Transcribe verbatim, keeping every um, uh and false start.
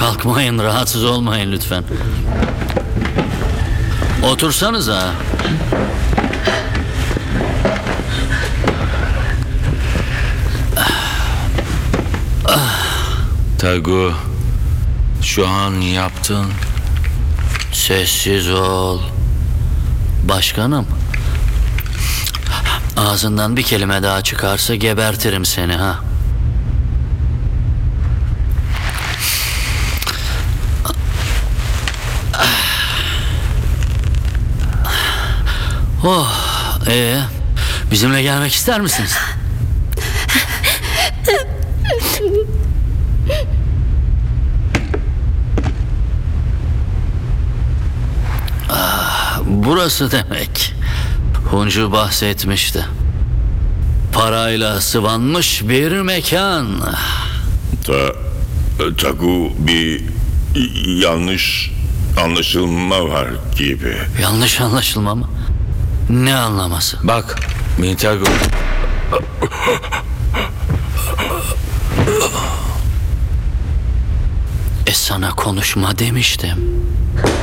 Kalkmayın, rahatsız olmayın lütfen. Otursanıza. Tagu, şu an yaptın. Sessiz ol. Başkanım, ağzından bir kelime daha çıkarsa gebertirim seni ha. Oh, ee, bizimle gelmek ister misiniz? Ah, burası demek. Huncu bahsetmişti. Parayla sıvanmış bir mekan. Ta, Tagu, bir yanlış anlaşılma var gibi. Yanlış anlaşılma mı? Ne anlaması? Bak, Mintagu. E sana konuşma demiştim.